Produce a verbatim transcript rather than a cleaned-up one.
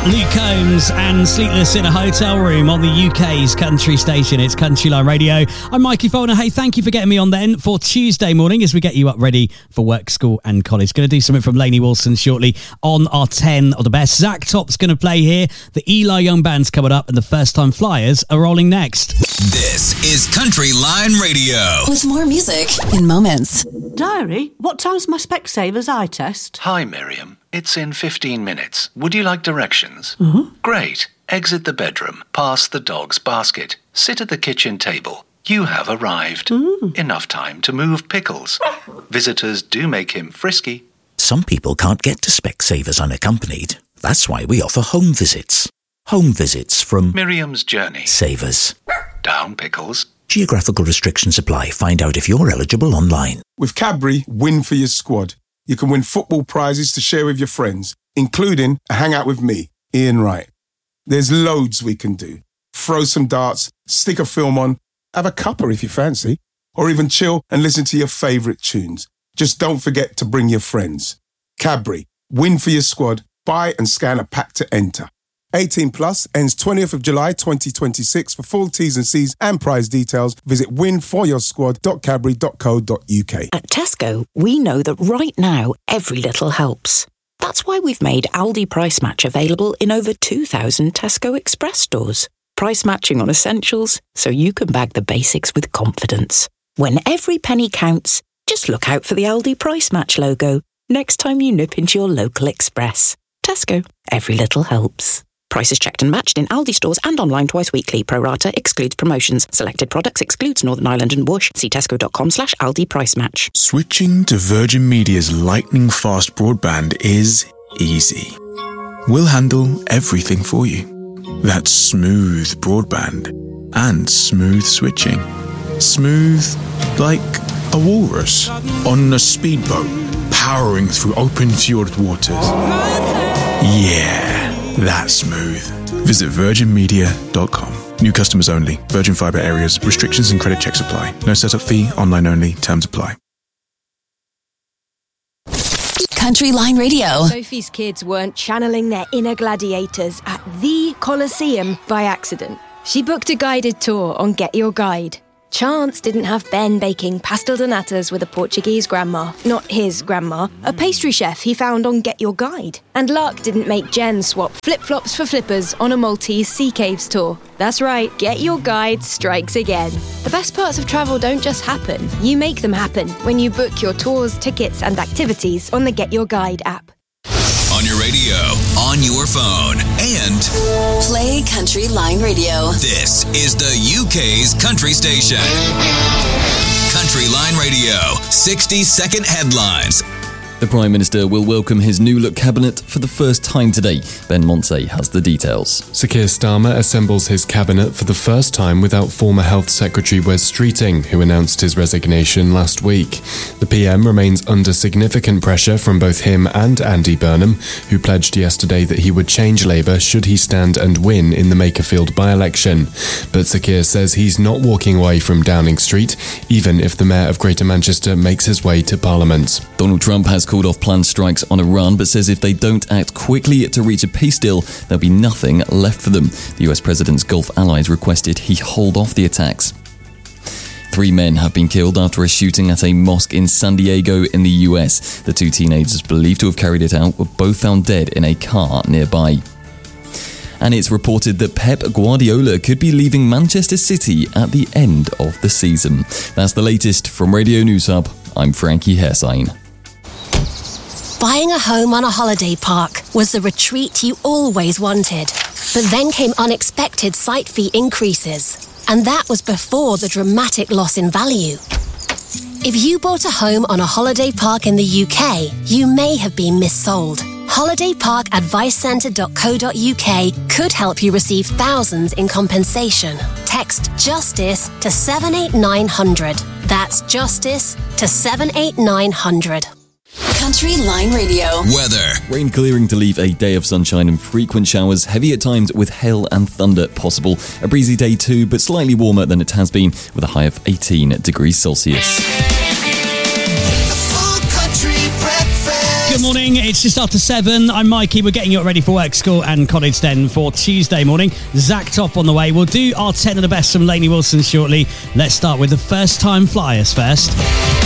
Luke Combs and Sleepless in a Hotel Room on the U K's country station. It's Country Line Radio. I'm Mikey Follner. Hey, thank you for getting me on then for Tuesday morning as we get you up ready for work, school and college. Going to do something from Lainey Wilson shortly on our ten of the best. Zach Top's going to play here. The Eli Young Band's coming up and the First Time Flyers are rolling next. This is Country Line Radio. With more music in moments. Diary, what time's my Specsavers eye test? Hi, Miriam. It's in fifteen minutes. Would you like directions? Mm-hmm. Great. Exit the bedroom, past the dog's basket, sit at the kitchen table. You have arrived. Mm. Enough time to move pickles. Visitors do make him frisky. Some people can't get to Specsavers unaccompanied. That's why we offer home visits. Home visits from Miriam's Journey. Savers. Down pickles. Geographical restrictions apply. Find out if you're eligible online. With Cadbury, win for your squad. You can win football prizes to share with your friends, including a hangout with me, Ian Wright. There's loads we can do. Throw some darts, stick a film on, have a cuppa if you fancy, or even chill and listen to your favourite tunes. Just don't forget to bring your friends. Cadbury, win for your squad. Buy and scan a pack to enter. eighteen plus, ends twentieth of July twenty twenty-six. For full T's and C's and prize details, visit win for your squad dot cadbury dot co dot uk. At Tesco, we know that right now, every little helps. That's why we've made Aldi Price Match available in over two thousand Tesco Express stores. Price matching on essentials, so you can bag the basics with confidence. When every penny counts, just look out for the Aldi Price Match logo next time you nip into your local Express. Tesco, every little helps. Prices checked and matched in Aldi stores and online twice weekly. Pro rata excludes promotions. Selected products excludes Northern Ireland and Whoosh. See tesco.com slash Aldi price match. Switching to Virgin Media's lightning fast broadband is easy. We'll handle everything for you. That's smooth broadband and smooth switching. Smooth like a walrus on a speedboat powering through open fjord waters. Yeah. That's smooth. Visit virgin media dot com. New customers only. Virgin Fibre areas. Restrictions and credit checks apply. No setup fee. Online only. Terms apply. Country Line Radio. Sophie's kids weren't channeling their inner gladiators at the Colosseum by accident. She booked a guided tour on Get Your Guide. Chance didn't have Ben baking pastel de natas with a Portuguese grandma, not his grandma, a pastry chef he found on Get Your Guide. And luck didn't make Jen swap flip-flops for flippers on a Maltese sea caves tour. That's right, Get Your Guide strikes again. The best parts of travel don't just happen, you make them happen when you book your tours, tickets and activities on the Get Your Guide app. On your radio, on your phone, and play Country Line Radio. This is the U K's country station. Country Line Radio, sixty second headlines. The Prime Minister will welcome his new look cabinet for the first time today. Ben Montse has the details. Sir Keir Starmer assembles his cabinet for the first time without former Health Secretary Wes Streeting, who announced his resignation last week. The P M remains under significant pressure from both him and Andy Burnham, who pledged yesterday that he would change Labour should he stand and win in the Makerfield by-election. But Sir Keir says he's not walking away from Downing Street, even if the Mayor of Greater Manchester makes his way to Parliament. Donald Trump has called off planned strikes on Iran, but says if they don't act quickly to reach a peace deal, there'll be nothing left for them. The U S president's Gulf allies requested he hold off the attacks. Three men have been killed after a shooting at a mosque in San Diego in the U S. The two teenagers believed to have carried it out were both found dead in a car nearby. And it's reported that Pep Guardiola could be leaving Manchester City at the end of the season. That's the latest from Radio News Hub. I'm Frankie Hersign. Buying a home on a holiday park was the retreat you always wanted. But then came unexpected site fee increases. And that was before the dramatic loss in value. If you bought a home on a holiday park in the U K, you may have been missold. holiday park advice centre dot co dot uk could help you receive thousands in compensation. Text JUSTICE to seven eight nine hundred. That's JUSTICE to seven eight nine hundred. Country Line Radio. Weather. Rain clearing to leave a day of sunshine and frequent showers, heavy at times with hail and thunder possible. A breezy day too, but slightly warmer than it has been, with a high of eighteen degrees Celsius. Good morning, it's just after seven. I'm Mikey, we're getting you ready for work, school and college then for Tuesday morning. Zach Top on the way. We'll do our ten of the best from Lainey Wilson shortly. Let's start with the first time flyers first.